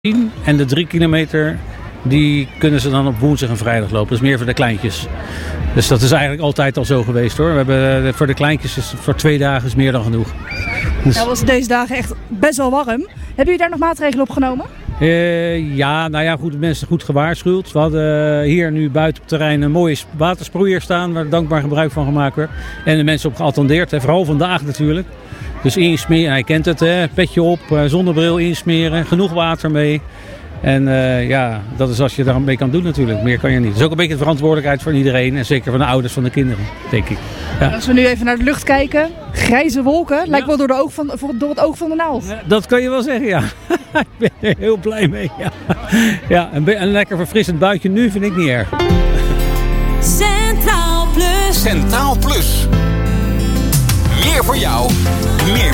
10 en de 3 kilometer, die kunnen ze dan op woensdag en vrijdag lopen. Dat is meer voor de kleintjes. Dus dat is eigenlijk altijd al zo geweest hoor. We hebben, voor de kleintjes is voor 2 dagen is meer dan genoeg. Dus... Ja, was deze dagen echt best wel warm. Hebben jullie daar nog maatregelen op genomen? Ja, nou ja, goed, mensen goed gewaarschuwd. We hadden hier nu buiten op het terrein een mooie watersproeier staan, waar dankbaar gebruik van gemaakt werd. En de mensen op geattendeerd, vooral vandaag natuurlijk. Dus insmeren, hij kent het, hè, petje op, zonnebril insmeren, genoeg water mee. En ja, dat is als je daar mee kan doen natuurlijk. Meer kan je niet. Het is ook een beetje de verantwoordelijkheid van iedereen. En zeker van de ouders van de kinderen, denk ik. Ja. Als we nu even naar de lucht kijken. Grijze wolken. Lijkt wel door het oog van de naald. Dat kan je wel zeggen, ja. Ik ben er heel blij mee. Ja, ja een lekker verfrissend buitje nu vind ik niet erg. Centraal Plus. Centraal Plus. Meer voor jou. Meer